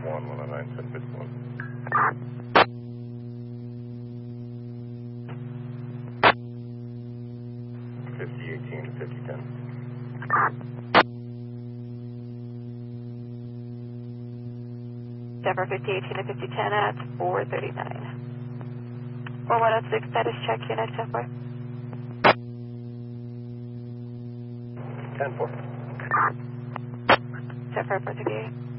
119, 1051. 5018 to 5010. Denver 5018 to 5010 at 439. 4106, status check unit 10-4. 10-4. 10-4, 438.